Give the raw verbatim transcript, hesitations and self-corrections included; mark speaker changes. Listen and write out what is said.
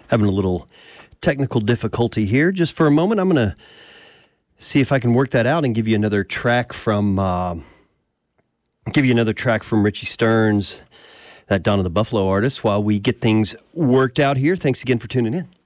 Speaker 1: Having a little technical difficulty here. Just for a moment, I'm going to see if I can work that out and give you another track from uh, give you another track from Richie Stearns, that Dawn of the Buffalo artist, while we get things worked out here. Thanks again for tuning in.